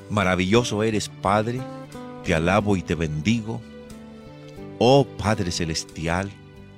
Maravilloso eres, Padre, te alabo y te bendigo. Oh Padre Celestial,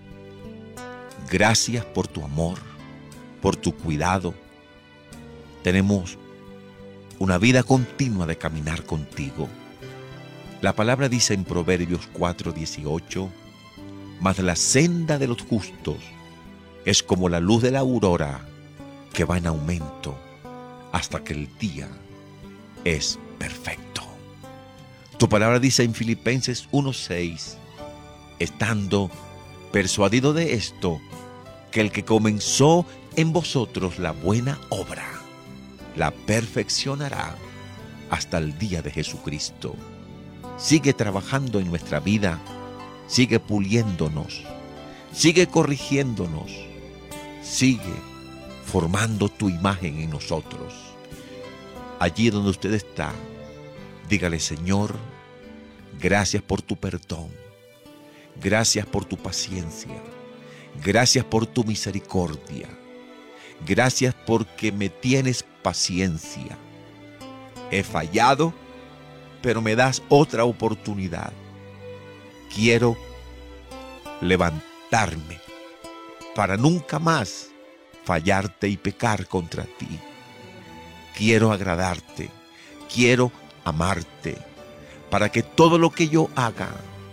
gracias por tu amor, por tu cuidado. Tenemos una vida continua de caminar contigo. La palabra dice en Proverbios 4:18, mas la senda de los justos es como la luz de la aurora que va en aumento hasta que el día es perfecto. Tu palabra dice en Filipenses 1:6, estando persuadido de esto, que el que comenzó en vosotros la buena obra, la perfeccionará hasta el día de Jesucristo. Sigue trabajando en nuestra vida, sigue puliéndonos, sigue corrigiéndonos, sigue formando tu imagen en nosotros. Allí donde usted está, dígale: Señor, gracias por tu perdón, gracias por tu paciencia, gracias por tu misericordia, gracias porque me tienes paciencia. He fallado, pero me das otra oportunidad. Quiero levantarme para nunca más fallarte y pecar contra ti. Quiero agradarte, quiero amarte, para que todo lo que yo haga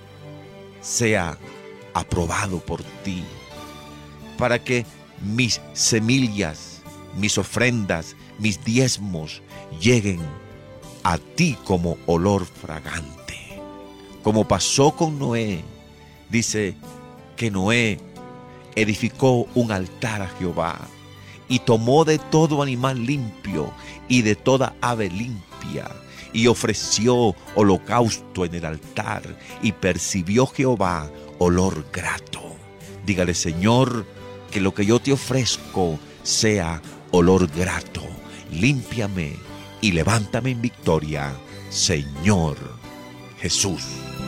sea aprobado por ti, para que mis semillas, mis ofrendas, mis diezmos lleguen a ti como olor fragante. Como pasó con Noé, dice que Noé edificó un altar a Jehová y tomó de todo animal limpio y de toda ave limpia y ofreció holocausto en el altar y percibió Jehová olor grato. Dígale: Señor, que lo que yo te ofrezco sea olor grato. Límpiame y levántame en victoria, Señor Jesús.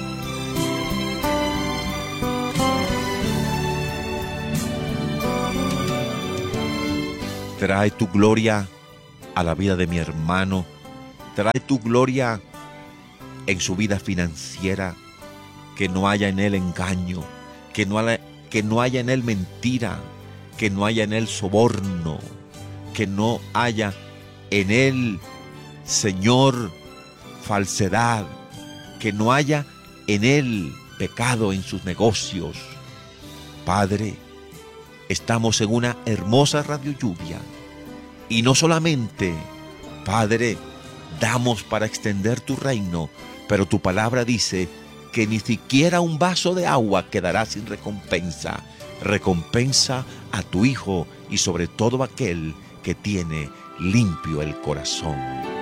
Trae tu gloria a la vida de mi hermano. Trae tu gloria en su vida financiera. Que no haya en él engaño, que no haya en él mentira, que no haya en él soborno, que no haya en él, Señor, falsedad, que no haya en él pecado en sus negocios. Padre, estamos en una hermosa radio lluvia y no solamente, Padre, damos para extender tu reino, pero tu palabra dice que ni siquiera un vaso de agua quedará sin recompensa. Recompensa a tu Hijo y sobre todo aquel que tiene limpio el corazón.